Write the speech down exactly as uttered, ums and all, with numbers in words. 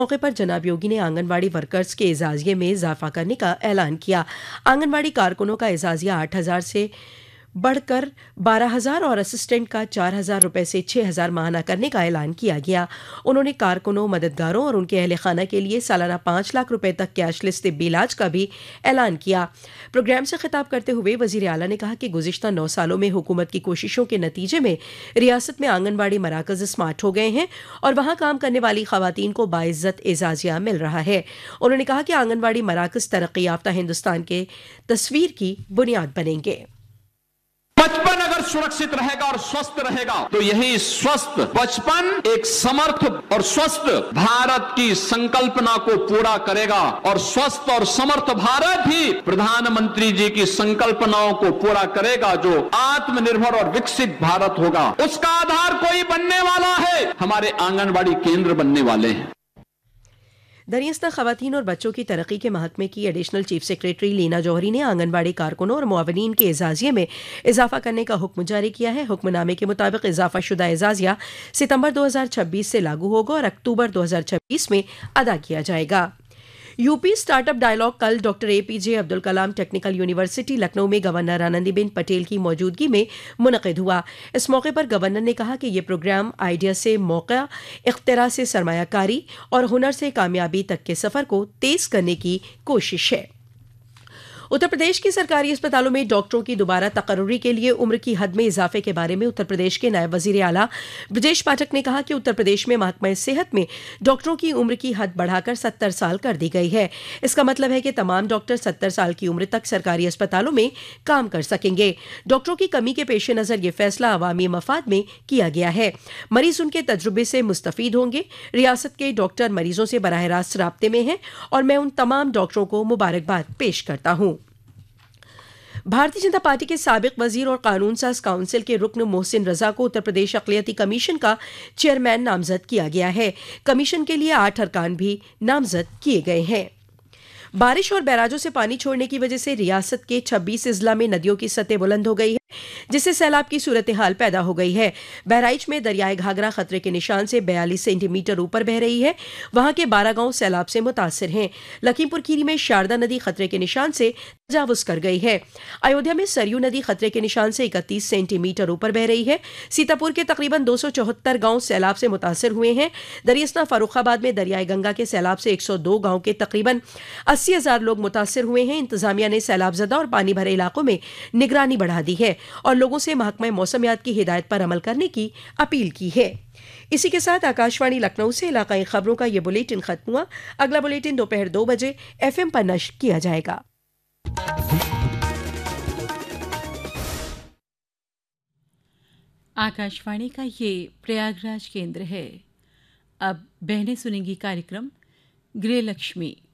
मौके पर जनाब योगी ने आंगनबाड़ी वर्कर्स के एजाजिये में इजाफा करने का ऐलान किया। आंगनबाड़ी कारकुनों का एजाजिया आठ हजार से बढ़कर बारह हजार और असिस्टेंट का चार हजार रुपये से छह हजार माहाना करने का ऐलान किया गया। उन्होंने कारकुनों, मददगारों और उनके अहल खाना के लिए सालाना पाँच लाख रुपए तक कैशलेस तिब्बी इलाज का भी ऐलान किया। प्रोग्राम से खिताब करते हुए वजीर आला ने कहा कि गुज़िश्ता नौ सालों में हुकूमत की कोशिशों के नतीजे में रियासत में आंगनबाड़ी मराकज़ स्मार्ट हो गए हैं और वहाँ काम करने वाली खवातीन को बाइज्जत एजाजिया मिल रहा है। उन्होंने कहा कि आंगनबाड़ी मराकज़ तरक्की याफ्ता हिंदुस्तान के तस्वीर की बुनियाद बनेंगे। बचपन अगर सुरक्षित रहेगा और स्वस्थ रहेगा तो यही स्वस्थ बचपन एक समर्थ और स्वस्थ भारत की संकल्पना को पूरा करेगा और स्वस्थ और समर्थ भारत ही प्रधानमंत्री जी की संकल्पनाओं को पूरा करेगा, जो आत्मनिर्भर और विकसित भारत होगा। उसका आधार कोई बनने वाला है, हमारे आंगनबाड़ी केंद्र बनने वाले हैं। दरियास्ता खवातीन और बच्चों की तरक्की के महकमे की एडिशनल चीफ सेक्रेटरी लीना जौहरी ने आंगनबाड़ी कारकुनों और मुआवनीन के एजाजिये में इजाफा करने का हुक्म जारी किया है। हुक्मनामे के मुताबिक इजाफा शुदा एजाजिया सितंबर दो हजार छब्बीस से लागू होगा और अक्टूबर दो हजार छब्बीस में अदा किया जाएगा। यूपी स्टार्टअप डायलॉग कल doctor A P J Abdul Kalam technical university Lucknow में गवर्नर आनंदीबेन पटेल की मौजूदगी में मुनक़िद हुआ। इस मौके पर गवर्नर ने कहा कि यह प्रोग्राम आइडिया से मौका, इख्तिरा से सरमायाकारी और हुनर से कामयाबी तक के सफ़र को तेज़ करने की कोशिश है। उत्तर प्रदेश के सरकारी अस्पतालों में डॉक्टरों की दोबारा तकर्रुरी के लिए उम्र की हद में इजाफे के बारे में उत्तर प्रदेश के नायब वजीर आला ब्रजेश पाठक ने कहा कि उत्तर प्रदेश में महकमा सेहत में डॉक्टरों की उम्र की हद बढ़ाकर सत्तर साल कर दी गई है। इसका मतलब है कि तमाम डॉक्टर सत्तर साल की उम्र तक सरकारी अस्पतालों में काम कर सकेंगे। डॉक्टरों की कमी के पेश नज़र यह फैसला अवामी मफाद में किया गया है। मरीज उनके तजुर्बे से मुस्तफीद होंगे। रियासत के डॉक्टर मरीजों से बराह रास्त राब्ते में हैं और मैं उन तमाम डॉक्टरों को मुबारकबाद पेश करता हूँ। भारतीय जनता पार्टी के साबिक वजीर और कानून साज काउंसिल के रुकन मोहसिन रजा को उत्तर प्रदेश अक़लियती कमीशन का चेयरमैन नामजद किया गया है। कमीशन के लिए आठ अरकान भी नामजद किए गए हैं। बारिश और बैराजों से पानी छोड़ने की वजह से रियासत के छब्बीस अजला में नदियों की सतह बुलंद हो गई है, जिससे सैलाब की सूरत हाल पैदा हो गई है। बहराइच में दरियाए घाघरा खतरे के निशान से बयालीस सेंटीमीटर ऊपर बह रही है। वहां के बारह गांव सैलाब से मुतासिर हैं। लखीमपुर खीरी में शारदा नदी खतरे के निशान से तजावुज कर गई है। अयोध्या में सरयू नदी खतरे के निशान से इकतीस सेंटीमीटर ऊपर बह रही है। सीतापुर के तकरीबन दो सौ चौहत्तर गांव सैलाब से मुतासिर हुए हैं। दरियास्ता फर्रुखाबाद में दरियाए गंगा के सैलाब से एक सौ दो गांव के तकरीबन अस्सी हजार लोग मुतासिर हुए हैं। इंतजामिया ने सैलाबजदा और पानी भरे इलाकों में निगरानी बढ़ा दी है और लोगों से महकमा मौसमियात की हिदायत पर अमल करने की अपील की है। इसी के साथ आकाशवाणी लखनऊ से इलाकाई खबरों का यह बुलेटिन खत्म हुआ। अगला बुलेटिन दोपहर दो बजे एफएम पर नश्र किया जाएगा। आकाशवाणी का ये प्रयागराज केंद्र है। अब बहनें सुनेंगी कार्यक्रम गृह लक्ष्मी।